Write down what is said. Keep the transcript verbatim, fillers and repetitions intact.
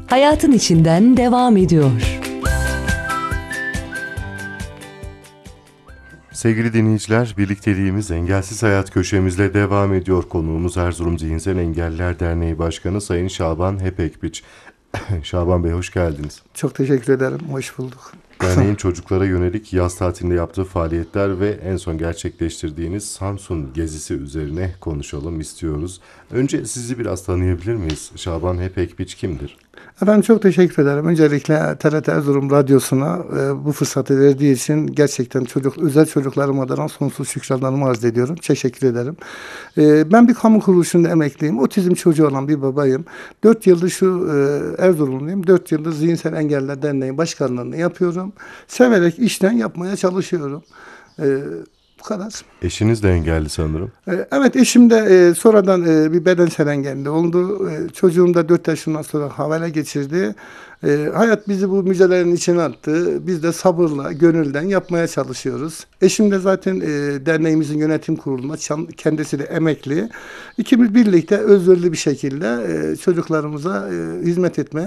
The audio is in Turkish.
hayatın içinden devam ediyor. Sevgili dinleyiciler, birlikteliğimiz Engelsiz Hayat köşemizle devam ediyor. Konuğumuz Erzurum Zihinsel Engelliler Derneği Başkanı Sayın Şaban Hepekbiç. Şaban Bey, hoş geldiniz. Çok teşekkür ederim, hoş bulduk. Derneğin çocuklara yönelik yaz tatilinde yaptığı faaliyetler ve en son gerçekleştirdiğiniz Samsun gezisi üzerine konuşalım istiyoruz. Önce sizi biraz tanıyabilir miyiz? Şaban Hepekbiç kimdir? Efendim çok teşekkür ederim. Öncelikle T R T Erzurum Radyosu'na e, bu fırsatı verdiği için gerçekten çocuk özel çocuklarım adına sonsuz şükranlarımı arz ediyorum. Teşekkür ederim. E, ben bir kamu kuruluşunda emekliyim. Otizm çocuğu olan bir babayım. Dört yıldır şu e, Erzurumluyum. Dört yıldır Zihinsel Engelliler Derneği başkanlığını yapıyorum. Severek işten yapmaya çalışıyorum. E, bu kadar. Eşiniz de engelli sanırım. Ee, Evet, eşim de e, sonradan e, bir bedensel engelli oldu. E, çocuğum da dört yaşından sonra havale geçirdi. E, hayat bizi bu müjdelerin içine attı. Biz de sabırla, gönülden yapmaya çalışıyoruz. Eşim de zaten e, derneğimizin yönetim kurulunda, çan- kendisi de emekli. İkimiz birlikte özverili bir şekilde e, çocuklarımıza e, hizmet etmeye